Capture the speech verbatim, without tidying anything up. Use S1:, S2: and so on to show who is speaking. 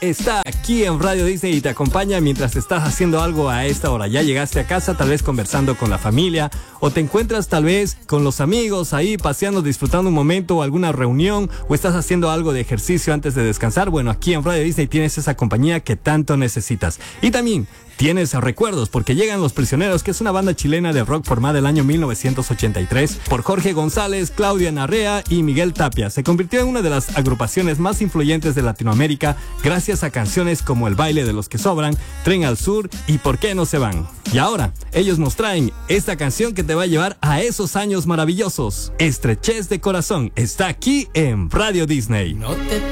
S1: está aquí en Radio Disney y te acompaña mientras estás haciendo algo a esta hora. Ya llegaste a casa, tal vez conversando con la familia, o te encuentras tal vez con los amigos ahí paseando, disfrutando un momento o alguna reunión, o estás haciendo algo de ejercicio antes de descansar. Bueno, aquí en Radio Disney tienes esa compañía que tanto necesitas. Y también tienes recuerdos porque llegan Los Prisioneros, que es una banda chilena de rock formada el año mil novecientos ochenta y tres por Jorge González, Claudia Narrea y Miguel Tapia. Se convirtió en una de las agrupaciones más influyentes de Latinoamérica gracias a canciones como El baile de los que sobran, Tren al Sur y ¿Por qué no se van? Y ahora, ellos nos traen esta canción que te va a llevar a esos años maravillosos. Estrechez de corazón está aquí en Radio Disney.
S2: No te